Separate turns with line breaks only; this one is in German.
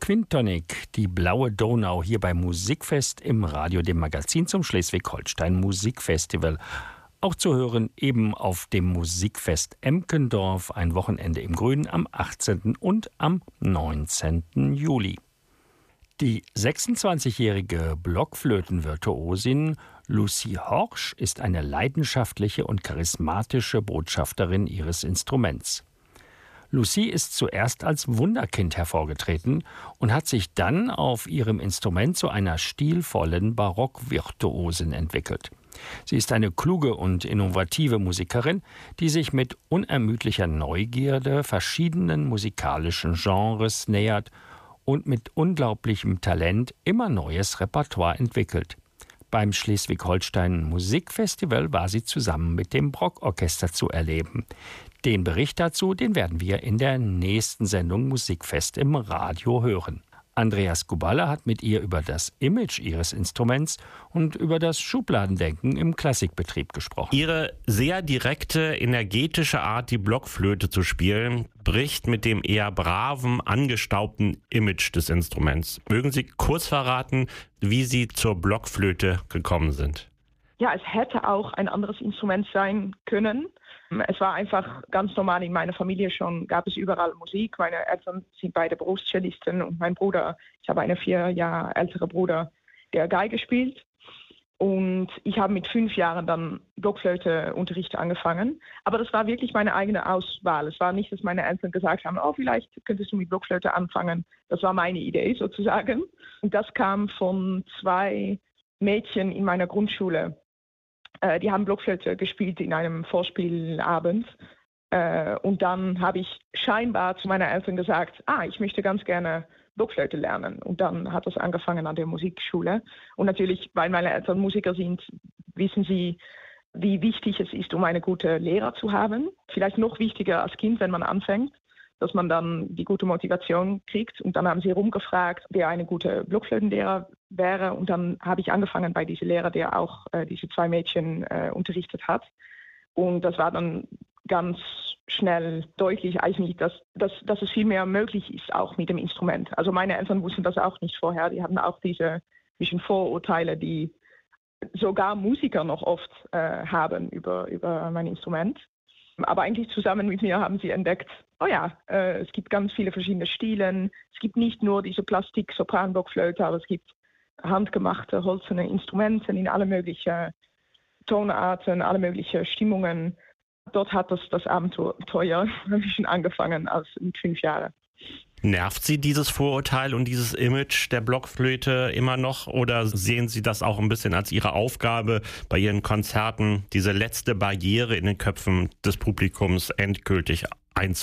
Quintonic, die blaue Donau, hier beim Musikfest im Radio, dem Magazin zum Schleswig-Holstein Musikfestival. Auch zu hören eben auf dem Musikfest Emkendorf, ein Wochenende im Grünen am 18. und am 19. Juli. Die 26-jährige Blockflötenvirtuosin Lucy Horsch ist eine leidenschaftliche und charismatische Botschafterin ihres Instruments. Lucy ist zuerst als Wunderkind hervorgetreten und hat sich dann auf ihrem Instrument zu einer stilvollen Barockvirtuosin entwickelt. Sie ist eine kluge und innovative Musikerin, die sich mit unermüdlicher Neugierde verschiedenen musikalischen Genres nähert und mit unglaublichem Talent immer neues Repertoire entwickelt. Beim Schleswig-Holstein Musikfestival war sie zusammen mit dem Brockorchester zu erleben. Den Bericht dazu, den werden wir in der nächsten Sendung Musikfest im Radio hören. Andreas Kubala hat mit ihr über das Image ihres Instruments und über das Schubladendenken im Klassikbetrieb gesprochen.
Ihre sehr direkte, energetische Art, die Blockflöte zu spielen, bricht mit dem eher braven, angestaubten Image des Instruments. Mögen Sie kurz verraten, wie Sie zur Blockflöte gekommen sind?
Ja, es hätte auch ein anderes Instrument sein können. Es war einfach ganz normal in meiner Familie schon, gab es überall Musik. Meine Eltern sind beide Berufscellisten und mein Bruder, ich habe einen 4 Jahre älteren Bruder, der Geige spielt. Und ich habe mit 5 Jahren dann Blockflöteunterricht angefangen. Aber das war wirklich meine eigene Auswahl. Es war nicht, dass meine Eltern gesagt haben, oh, vielleicht könntest du mit Blockflöte anfangen. Das war meine Idee sozusagen. Und das kam von 2 Mädchen in meiner Grundschule. Die haben Blockflöte gespielt in einem Vorspielabend. Und dann habe ich scheinbar zu meinen Eltern gesagt, ich möchte ganz gerne Blockflöte lernen. Und dann hat das angefangen an der Musikschule. Und natürlich, weil meine Eltern Musiker sind, wissen sie, wie wichtig es ist, um eine gute Lehrer zu haben. Vielleicht noch wichtiger als Kind, wenn man anfängt, dass man dann die gute Motivation kriegt. Und dann haben sie rumgefragt, wer eine gute Blockflötenlehrer wäre. Und dann habe ich angefangen bei diesem Lehrer, der auch diese 2 Mädchen unterrichtet hat. Und das war dann ganz schnell deutlich eigentlich, dass es viel mehr möglich ist, auch mit dem Instrument. Also meine Eltern wussten das auch nicht vorher. Die hatten auch diese bisschen Vorurteile, die sogar Musiker noch oft haben über mein Instrument. Aber eigentlich zusammen mit mir haben sie entdeckt, es gibt ganz viele verschiedene Stilen. Es gibt nicht nur diese Plastik-Sopran-Blockflöte, aber es gibt handgemachte, holzerne Instrumente in alle möglichen Tonarten, alle möglichen Stimmungen. Dort hat das Abenteuer ein bisschen angefangen als mit 5 Jahren.
Nervt Sie dieses Vorurteil und dieses Image der Blockflöte immer noch oder sehen Sie das auch ein bisschen als Ihre Aufgabe bei Ihren Konzerten, diese letzte Barriere in den Köpfen des Publikums endgültig einzubauen?